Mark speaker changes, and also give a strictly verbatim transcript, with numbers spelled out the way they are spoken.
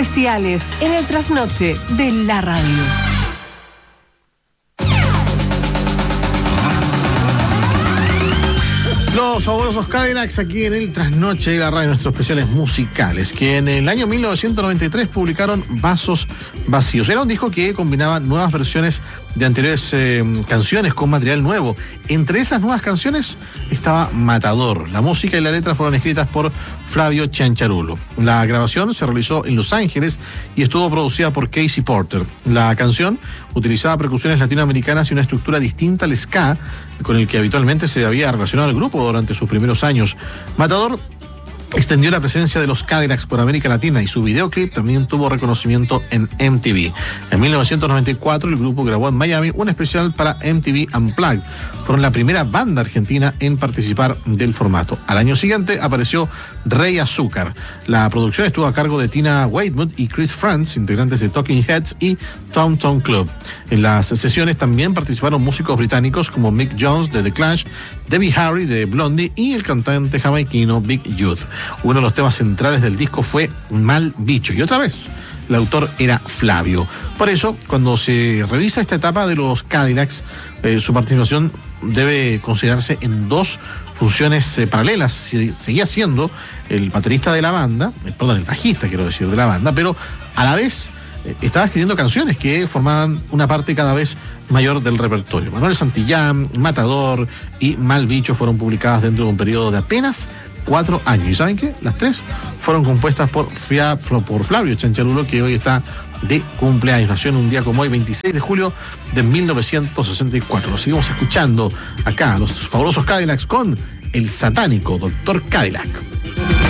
Speaker 1: especiales en el trasnoche de la radio.
Speaker 2: Los fabulosos Cadillacs aquí en el Trasnoche de la radio, nuestros especiales musicales, que en el año mil novecientos noventa y tres publicaron Vasos Vacíos. Era un disco que combinaba nuevas versiones de anteriores eh, canciones con material nuevo. Entre esas nuevas canciones estaba Matador. La música y la letra fueron escritas por Flavio Cianciarulo. La grabación se realizó en Los Ángeles y estuvo producida por Casey Porter. La canción utilizaba percusiones latinoamericanas y una estructura distinta al ska, con el que habitualmente se había relacionado el grupo durante sus primeros años. Matador extendió la presencia de los Cadillacs por América Latina y su videoclip también tuvo reconocimiento en M T V. En mil novecientos noventa y cuatro el grupo grabó en Miami un especial para M T V Unplugged. Fueron la primera banda argentina en participar del formato. Al año siguiente apareció Rey Azúcar. La producción estuvo a cargo de Tina Weymouth y Chris Frantz, integrantes de Talking Heads y Tom Tom Club. En las sesiones también participaron músicos británicos como Mick Jones de The Clash, Debbie Harry de Blondie y el cantante jamaiquino Big Youth. Uno de los temas centrales del disco fue Mal Bicho, y otra vez el autor era Flavio. Por eso, cuando se revisa esta etapa de los Cadillacs, eh, su participación debe considerarse en dos funciones eh, paralelas. Seguía siendo el baterista de la banda, eh, perdón, el bajista, quiero decir, de la banda, pero a la vez eh, estaba escribiendo canciones que formaban una parte cada vez mayor del repertorio. Manuel Santillán, Matador y Mal Bicho fueron publicadas dentro de un periodo de apenas cuatro años. ¿Y saben qué? Las tres fueron compuestas por, Fia, por Flavio Cianciarulo, que hoy está de cumpleaños. Nació en un día como hoy, veintiséis de julio de mil novecientos sesenta y cuatro. Lo seguimos escuchando acá, los fabulosos Cadillacs con el satánico doctor Cadillac.